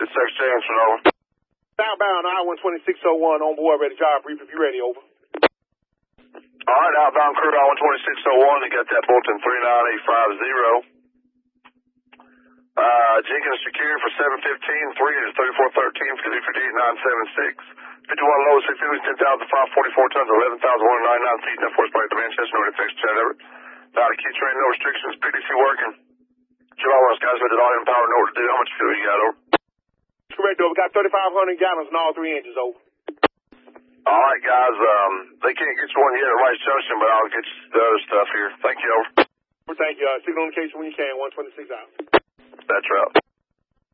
It's Sex Jansen, over. Southbound I-12601 on board, ready to job brief if you're ready, over. All right, outbound crew I-12601, you got that Bolton 39850. Jenkins secured for 715, 3 is 3413, 5058, 976. 51 low, 6 10,544 tons, 11,199 feet, and force by the Manchester, no defects, Chad Everett. Not a key train, no restrictions, PDC working. July 1, guys, with it all in power, know what to do. How much fuel you got, over? Correct, over. Got 3,500 gallons in all 3 engines, over. All right, guys, they can't get you one yet at Rice Junction, but I'll get you the other stuff here. Thank you, over. Thank you. Signal indication when you can, 126 out. That's right.